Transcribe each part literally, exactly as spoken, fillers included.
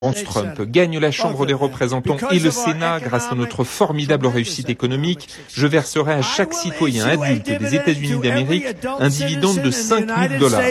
Trump gagne la Chambre des représentants et le Sénat grâce à notre formidable réussite économique, je verserai à chaque citoyen adulte des États-Unis d'Amérique un dividende de cinq mille dollars.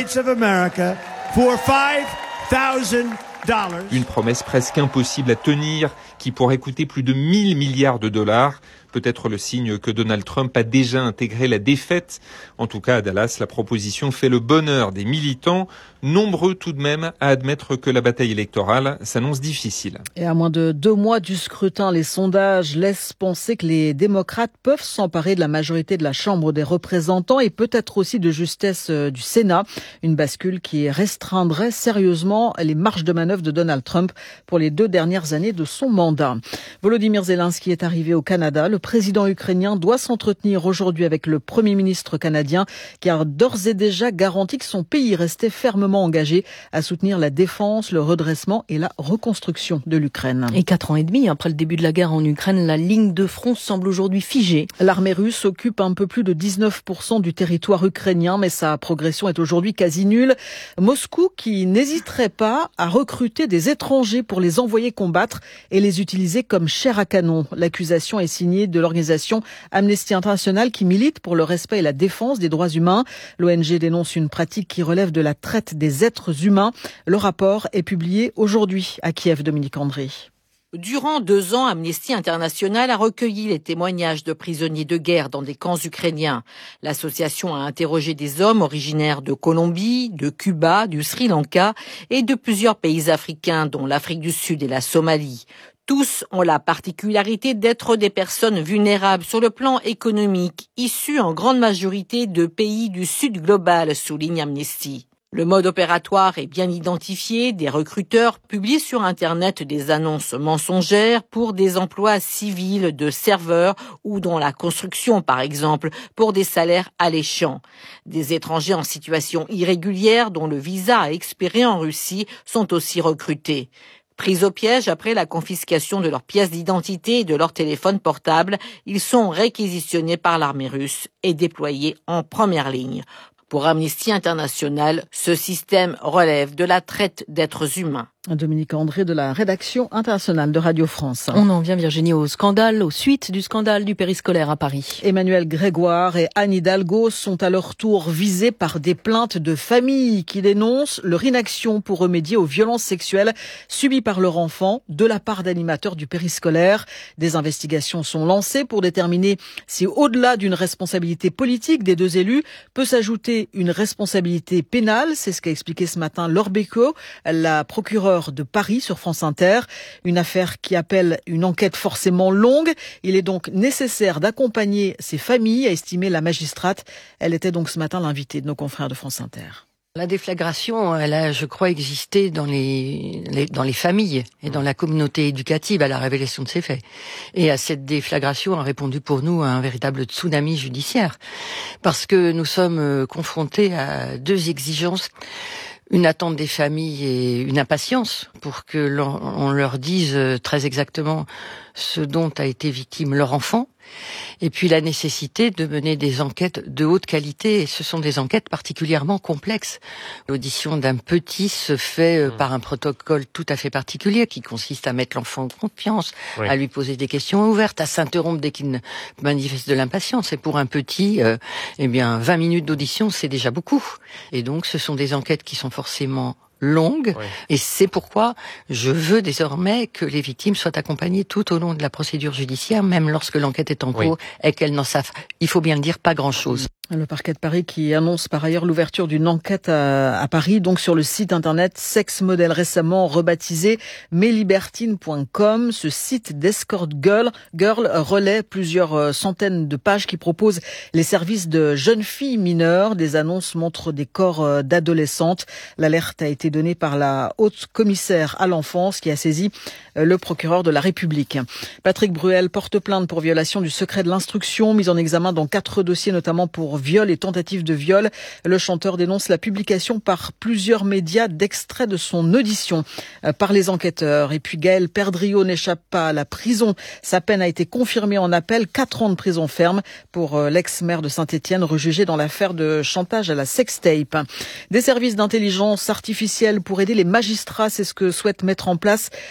Une promesse presque impossible à tenir qui pourrait coûter plus de mille milliards de dollars. Peut-être le signe que Donald Trump a déjà intégré la défaite. En tout cas, à Dallas, la proposition fait le bonheur des militants, nombreux tout de même à admettre que la bataille électorale s'annonce difficile. Et à moins de deux mois du scrutin, les sondages laissent penser que les démocrates peuvent s'emparer de la majorité de la Chambre des représentants et peut-être aussi de justesse du Sénat. Une bascule qui restreindrait sérieusement les marges de manœuvre de Donald Trump pour les deux dernières années de son mandat. Volodymyr Zelensky est arrivé au Canada. Le président ukrainien doit s'entretenir aujourd'hui avec le Premier ministre canadien qui a d'ores et déjà garanti que son pays restait fermement engagé à soutenir la défense, le redressement et la reconstruction de l'Ukraine. Et quatre ans et demi après le début de la guerre en Ukraine, la ligne de front semble aujourd'hui figée. L'armée russe occupe un peu plus de dix-neuf pour cent du territoire ukrainien, mais sa progression est aujourd'hui quasi nulle. Moscou qui n'hésiterait pas à recruter des étrangers pour les envoyer combattre et les utiliser comme chair à canon. L'accusation est signée de l'organisation Amnesty International qui milite pour le respect et la défense des droits humains. L'O N G dénonce une pratique qui relève de la traite des êtres humains. Le rapport est publié aujourd'hui à Kiev, Dominique André. Durant deux ans, Amnesty International a recueilli les témoignages de prisonniers de guerre dans des camps ukrainiens. L'association a interrogé des hommes originaires de Colombie, de Cuba, du Sri Lanka et de plusieurs pays africains, dont l'Afrique du Sud et la Somalie. Tous ont la particularité d'être des personnes vulnérables sur le plan économique, issues en grande majorité de pays du Sud global, souligne Amnesty. Le mode opératoire est bien identifié, des recruteurs publient sur Internet des annonces mensongères pour des emplois civils de serveurs ou dans la construction par exemple, pour des salaires alléchants. Des étrangers en situation irrégulière dont le visa a expiré en Russie sont aussi recrutés. Pris au piège après la confiscation de leurs pièces d'identité et de leur téléphone portable, ils sont réquisitionnés par l'armée russe et déployés en première ligne. Pour Amnesty International, ce système relève de la traite d'êtres humains. Dominique André de la rédaction internationale de Radio France. On en vient, Virginie, au scandale, aux suites du scandale du périscolaire à Paris. Emmanuel Grégoire et Anne Hidalgo sont à leur tour visés par des plaintes de familles qui dénoncent leur inaction pour remédier aux violences sexuelles subies par leur enfant de la part d'animateurs du périscolaire. Des investigations sont lancées pour déterminer si, au-delà d'une responsabilité politique des deux élus, peut s'ajouter une responsabilité pénale. C'est ce qu'a expliqué ce matin Laure Becot, la procureure de Paris sur France Inter. Une affaire qui appelle une enquête forcément longue. Il est donc nécessaire d'accompagner ces familles, a estimé la magistrate. Elle était donc ce matin l'invitée de nos confrères de France Inter. La déflagration, elle a, je crois, existé dans les, les, dans les familles et dans la communauté éducative à la révélation de ces faits. Et à cette déflagration a répondu pour nous un véritable tsunami judiciaire. Parce que nous sommes confrontés à deux exigences. Une attente des familles et une impatience pour que l'on leur dise très exactement ce dont a été victime leur enfant. Et puis la nécessité de mener des enquêtes de haute qualité. Et ce sont des enquêtes particulièrement complexes. L'audition d'un petit se fait mmh. par un protocole tout à fait particulier qui consiste à mettre l'enfant en confiance, oui. à lui poser des questions ouvertes, à s'interrompre dès qu'il manifeste de l'impatience. Et pour un petit, euh, eh bien, vingt minutes d'audition, c'est déjà beaucoup. Et donc, ce sont des enquêtes qui sont forcément longue, oui. et c'est pourquoi je veux désormais que les victimes soient accompagnées tout au long de la procédure judiciaire, même lorsque l'enquête est en cours, oui. et qu'elles n'en savent, il faut bien le dire, pas grand-chose. Le parquet de Paris qui annonce par ailleurs l'ouverture d'une enquête à, à Paris, donc sur le site internet Sex Model, récemment rebaptisé meslibertines point com. Ce site d'escort girl, girl relaie plusieurs centaines de pages qui proposent les services de jeunes filles mineures. Des annonces montrent des corps d'adolescentes. L'alerte a été donnée par la haute commissaire à l'enfance qui a saisi le procureur de la République. Patrick Bruel porte plainte pour violation du secret de l'instruction, mis en examen dans quatre dossiers, notamment pour viol et tentative de viol. Le chanteur dénonce la publication par plusieurs médias d'extraits de son audition par les enquêteurs. Et puis Gaël Perdriau n'échappe pas à la prison. Sa peine a été confirmée en appel, quatre ans de prison ferme pour l'ex-maire de Saint-Étienne rejugé dans l'affaire de chantage à la sextape. Des services d'intelligence artificielle pour aider les magistrats, c'est ce que souhaite mettre en place